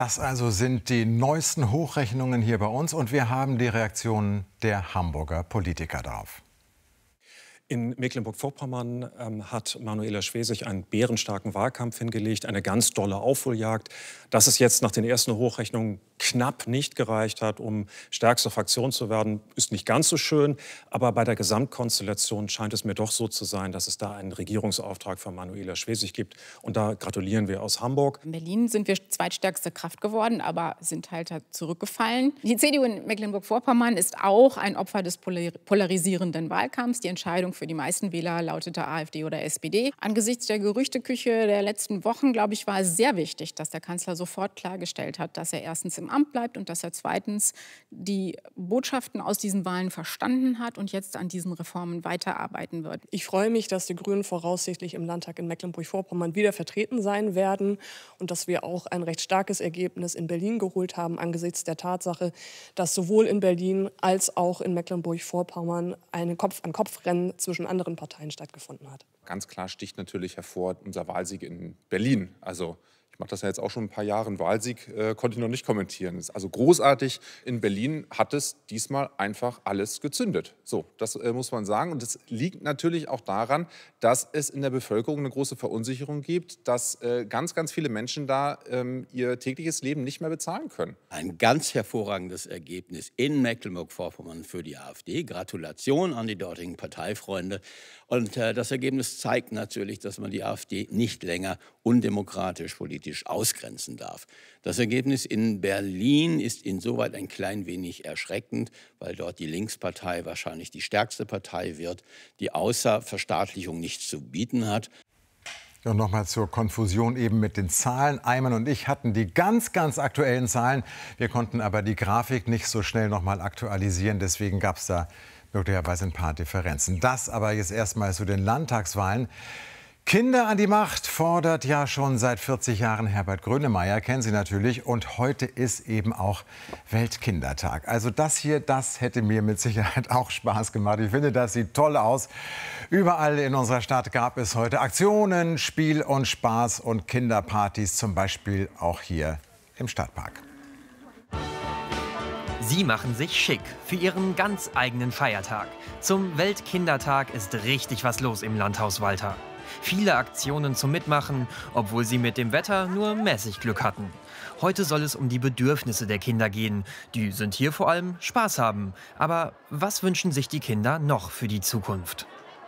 Das also sind die neuesten Hochrechnungen hier bei uns und wir haben die Reaktionen der Hamburger Politiker darauf. In Mecklenburg-Vorpommern hat Manuela Schwesig einen bärenstarken Wahlkampf hingelegt, eine ganz dolle Aufholjagd. Dass es jetzt nach den ersten Hochrechnungen knapp nicht gereicht hat, um stärkste Fraktion zu werden, ist nicht ganz so schön. Aber bei der Gesamtkonstellation scheint es mir doch so zu sein, dass es da einen Regierungsauftrag für Manuela Schwesig gibt. Und da gratulieren wir aus Hamburg. In Berlin sind wir zweitstärkste Kraft geworden, aber sind halt zurückgefallen. Die CDU in Mecklenburg-Vorpommern ist auch ein Opfer des polarisierenden Wahlkampfs. Die Entscheidung für die meisten Wähler lautete AfD oder SPD. Angesichts der Gerüchteküche der letzten Wochen, glaube ich, war es sehr wichtig, dass der Kanzler sofort klargestellt hat, dass er erstens im Amt bleibt und dass er zweitens die Botschaften aus diesen Wahlen verstanden hat und jetzt an diesen Reformen weiterarbeiten wird. Ich freue mich, dass die Grünen voraussichtlich im Landtag in Mecklenburg-Vorpommern wieder vertreten sein werden und dass wir auch ein recht starkes Ergebnis in Berlin geholt haben, angesichts der Tatsache, dass sowohl in Berlin als auch in Mecklenburg-Vorpommern ein Kopf-an-Kopf-Rennen zwischen anderen Parteien stattgefunden hat. Ganz klar sticht natürlich hervor unser Wahlsieg in Berlin. Also ich mache das ja jetzt auch schon ein paar Jahre. Einen Wahlsieg konnte ich noch nicht kommentieren. Das ist also großartig. In Berlin hat es diesmal einfach alles gezündet. So, das muss man sagen. Und es liegt natürlich auch daran, dass es in der Bevölkerung eine große Verunsicherung gibt, dass ganz, ganz viele Menschen da ihr tägliches Leben nicht mehr bezahlen können. Ein ganz hervorragendes Ergebnis in Mecklenburg-Vorpommern für die AfD. Gratulation an die dortigen Parteifreunde. Und das Ergebnis zeigt natürlich, dass man die AfD nicht länger undemokratisch politisch ausgrenzen darf. Das Ergebnis in Berlin ist insoweit ein klein wenig erschreckend, weil dort die Linkspartei wahrscheinlich die stärkste Partei wird, die außer Verstaatlichung nichts zu bieten hat. Und nochmal zur Konfusion eben mit den Zahlen. Ayman und ich hatten die ganz, ganz aktuellen Zahlen. Wir konnten aber die Grafik nicht so schnell nochmal aktualisieren. Deswegen gab es da möglicherweise ein paar Differenzen. Das aber jetzt erstmal zu den Landtagswahlen. Kinder an die Macht fordert ja schon seit 40 Jahren Herbert Grönemeyer, kennen Sie natürlich. Und heute ist eben auch Weltkindertag. Also das hier, das hätte mir mit Sicherheit auch Spaß gemacht. Ich finde, das sieht toll aus. Überall in unserer Stadt gab es heute Aktionen, Spiel und Spaß und Kinderpartys, zum Beispiel auch hier im Stadtpark. Sie machen sich schick für ihren ganz eigenen Feiertag. Zum Weltkindertag ist richtig was los im Landhaus Walter. Viele Aktionen zum Mitmachen, obwohl sie mit dem Wetter nur mäßig Glück hatten. Heute soll es um die Bedürfnisse der Kinder gehen. Die sind hier vor allem Spaß haben. Aber was wünschen sich die Kinder noch für die Zukunft?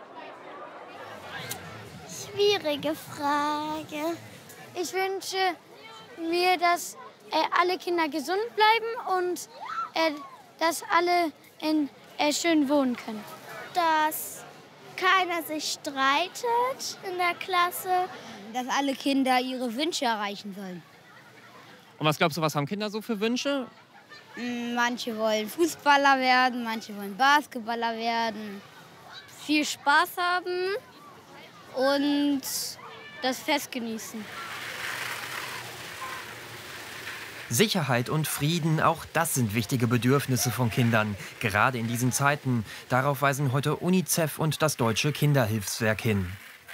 Schwierige Frage. Ich wünsche mir, dass alle Kinder gesund bleiben und dass alle schön wohnen können. Dass keiner sich streitet in der Klasse. Dass alle Kinder ihre Wünsche erreichen sollen. Und was glaubst du, was haben Kinder so für Wünsche? Manche wollen Fußballer werden, manche wollen Basketballer werden. Viel Spaß haben und das Fest genießen. Sicherheit und Frieden, auch das sind wichtige Bedürfnisse von Kindern, gerade in diesen Zeiten. Darauf weisen heute UNICEF und das Deutsche Kinderhilfswerk hin.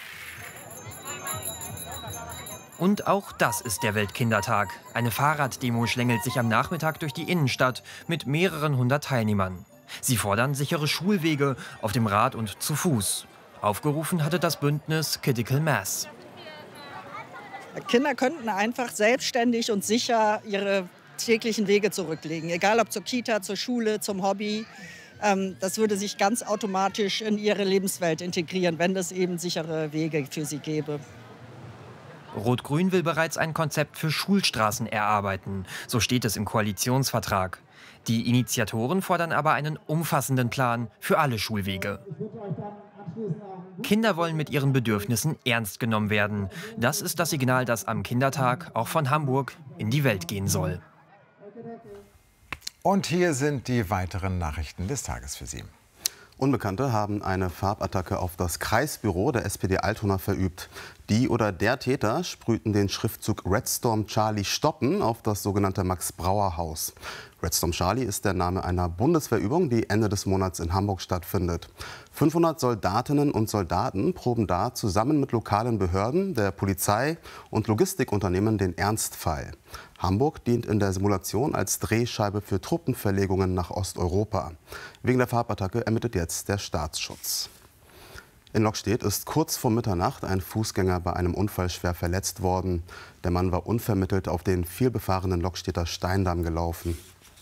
Und auch das ist der Weltkindertag. Eine Fahrraddemo schlängelt sich am Nachmittag durch die Innenstadt mit mehreren hundert Teilnehmern. Sie fordern sichere Schulwege auf dem Rad und zu Fuß. Aufgerufen hatte das Bündnis Critical Mass. Kinder könnten einfach selbstständig und sicher ihre täglichen Wege zurücklegen, egal ob zur Kita, zur Schule, zum Hobby. Das würde sich ganz automatisch in ihre Lebenswelt integrieren, wenn es eben sichere Wege für sie gäbe. Rot-Grün will bereits ein Konzept für Schulstraßen erarbeiten. So steht es im Koalitionsvertrag. Die Initiatoren fordern aber einen umfassenden Plan für alle Schulwege. Kinder wollen mit ihren Bedürfnissen ernst genommen werden. Das ist das Signal, das am Kindertag auch von Hamburg in die Welt gehen soll. Und hier sind die weiteren Nachrichten des Tages für Sie. Unbekannte haben eine Farbattacke auf das Kreisbüro der SPD Altona verübt. Die oder der Täter sprühten den Schriftzug Red Storm Charlie stoppen auf das sogenannte Max-Brauer-Haus. Red Storm Charlie ist der Name einer Bundeswehrübung, die Ende des Monats in Hamburg stattfindet. 500 Soldatinnen und Soldaten proben da zusammen mit lokalen Behörden, der Polizei und Logistikunternehmen den Ernstfall. Hamburg dient in der Simulation als Drehscheibe für Truppenverlegungen nach Osteuropa. Wegen der Farbattacke ermittelt jetzt der Staatsschutz. In Lockstedt ist kurz vor Mitternacht ein Fußgänger bei einem Unfall schwer verletzt worden. Der Mann war unvermittelt auf den vielbefahrenen Lockstedter Steindamm gelaufen.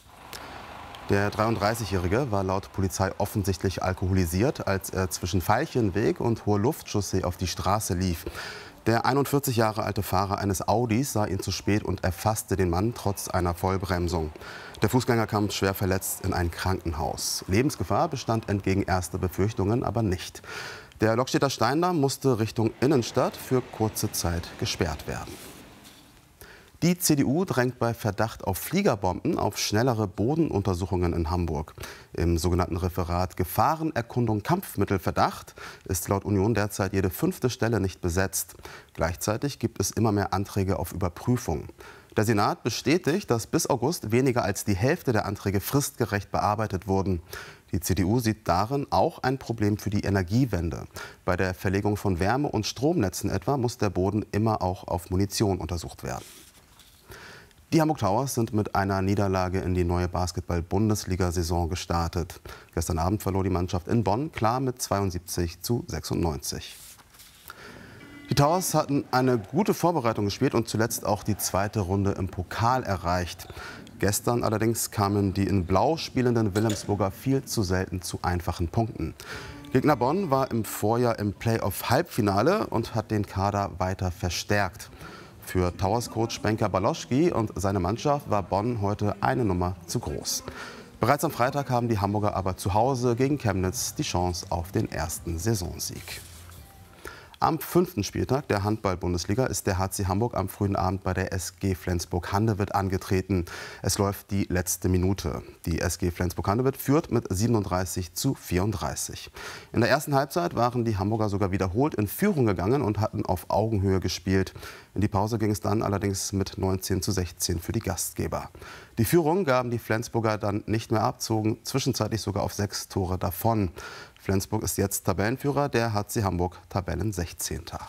Der 33-Jährige war laut Polizei offensichtlich alkoholisiert, als er zwischen Veilchenweg und Hohe Luftchaussee auf die Straße lief. Der 41 Jahre alte Fahrer eines Audis sah ihn zu spät und erfasste den Mann trotz einer Vollbremsung. Der Fußgänger kam schwer verletzt in ein Krankenhaus. Lebensgefahr bestand entgegen erster Befürchtungen aber nicht. Der Lockstedter Steindamm musste Richtung Innenstadt für kurze Zeit gesperrt werden. Die CDU drängt bei Verdacht auf Fliegerbomben auf schnellere Bodenuntersuchungen in Hamburg. Im sogenannten Referat Gefahrenerkundung Kampfmittelverdacht ist laut Union derzeit jede 5. Stelle nicht besetzt. Gleichzeitig gibt es immer mehr Anträge auf Überprüfung. Der Senat bestätigt, dass bis August weniger als die Hälfte der Anträge fristgerecht bearbeitet wurden. Die CDU sieht darin auch ein Problem für die Energiewende. Bei der Verlegung von Wärme- und Stromnetzen etwa muss der Boden immer auch auf Munition untersucht werden. Die Hamburg Towers sind mit einer Niederlage in die neue Basketball-Bundesliga-Saison gestartet. Gestern Abend verlor die Mannschaft in Bonn klar mit 72:96. Die Towers hatten eine gute Vorbereitung gespielt und zuletzt auch die zweite Runde im Pokal erreicht. Gestern allerdings kamen die in Blau spielenden Wilhelmsburger viel zu selten zu einfachen Punkten. Gegner Bonn war im Vorjahr im Playoff-Halbfinale und hat den Kader weiter verstärkt. Für Towers-Coach Benka Baloschki und seine Mannschaft war Bonn heute eine Nummer zu groß. Bereits am Freitag haben die Hamburger aber zu Hause gegen Chemnitz die Chance auf den ersten Saisonsieg. Am 5. Spieltag der Handball-Bundesliga ist der HC Hamburg am frühen Abend bei der SG Flensburg-Handewitt angetreten. Es läuft die letzte Minute. Die SG Flensburg-Handewitt führt mit 37:34. In der ersten Halbzeit waren die Hamburger sogar wiederholt in Führung gegangen und hatten auf Augenhöhe gespielt. In die Pause ging es dann allerdings mit 19:16 für die Gastgeber. Die Führung gaben die Flensburger dann nicht mehr ab, zogen zwischenzeitlich sogar auf 6 Tore davon. Flensburg ist jetzt Tabellenführer, der HC Hamburg Tabellen-16.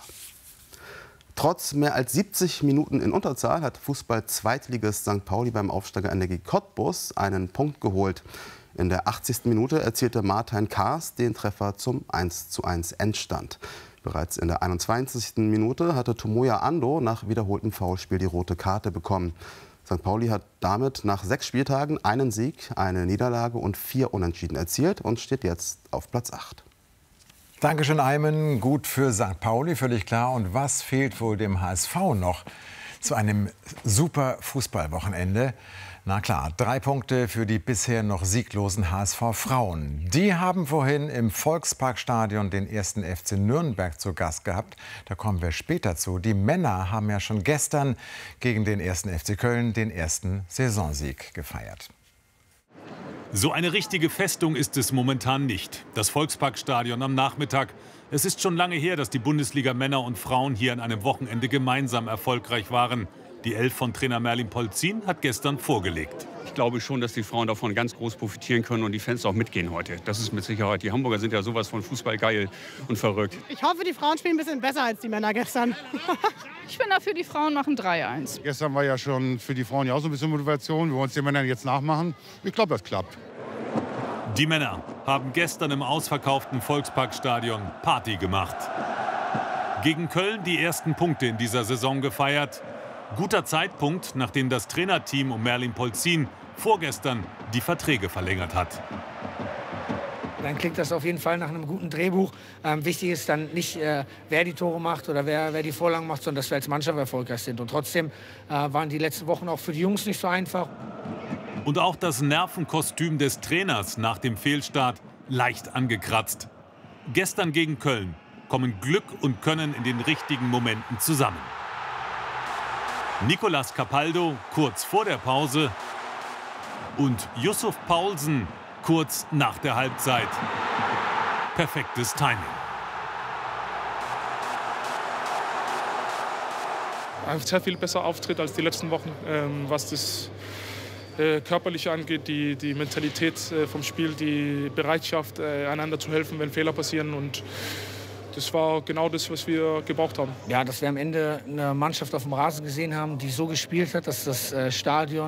Trotz mehr als 70 Minuten in Unterzahl hat Fußball-Zweitligist St. Pauli beim Aufsteiger Energie Cottbus einen Punkt geholt. In der 80. Minute erzielte Martin Kaas den Treffer zum 1:1 Endstand. Bereits in der 21. Minute hatte Tomoya Ando nach wiederholtem Foulspiel die rote Karte bekommen. St. Pauli hat damit nach 6 Spieltagen einen Sieg, eine Niederlage und 4 Unentschieden erzielt und steht jetzt auf Platz 8. Dankeschön, Aymen. Gut für St. Pauli, völlig klar. Und was fehlt wohl dem HSV noch zu einem super Fußballwochenende? Na klar, 3 Punkte für die bisher noch sieglosen HSV-Frauen. Die haben vorhin im Volksparkstadion den 1. FC Nürnberg zu Gast gehabt. Da kommen wir später zu. Die Männer haben ja schon gestern gegen den 1. FC Köln den ersten Saisonsieg gefeiert. So eine richtige Festung ist es momentan nicht. Das Volksparkstadion am Nachmittag. Es ist schon lange her, dass die Bundesliga-Männer und Frauen hier an einem Wochenende gemeinsam erfolgreich waren. Die Elf von Trainer Merlin Polzin hat gestern vorgelegt. Ich glaube schon, dass die Frauen davon ganz groß profitieren können und die Fans auch mitgehen heute. Das ist mit Sicherheit. Die Hamburger sind ja sowas von Fußball geil und verrückt. Ich hoffe, die Frauen spielen ein bisschen besser als die Männer gestern. Ich bin dafür, die Frauen machen 3:1. Gestern war ja schon für die Frauen ja auch so ein bisschen Motivation. Wir wollen es den Männern jetzt nachmachen. Ich glaube, das klappt. Die Männer haben gestern im ausverkauften Volksparkstadion Party gemacht. Gegen Köln die ersten Punkte in dieser Saison gefeiert. Guter Zeitpunkt, nachdem das Trainerteam um Merlin Polzin vorgestern die Verträge verlängert hat. Dann klingt das auf jeden Fall nach einem guten Drehbuch. Wichtig ist dann nicht, wer die Tore macht oder wer die Vorlagen macht, sondern dass wir als Mannschaft erfolgreich sind. Und trotzdem waren die letzten Wochen auch für die Jungs nicht so einfach. Und auch das Nervenkostüm des Trainers nach dem Fehlstart leicht angekratzt. Gestern gegen Köln kommen Glück und Können in den richtigen Momenten zusammen. Nicolas Capaldo kurz vor der Pause und Yusuf Paulsen kurz nach der Halbzeit. Perfektes Timing. Ein sehr viel besser Auftritt als die letzten Wochen, was das Körperliche angeht, die Mentalität vom Spiel, die Bereitschaft, einander zu helfen, wenn Fehler passieren. Und das war genau das, was wir gebraucht haben. Ja, dass wir am Ende eine Mannschaft auf dem Rasen gesehen haben, die so gespielt hat, dass das Stadion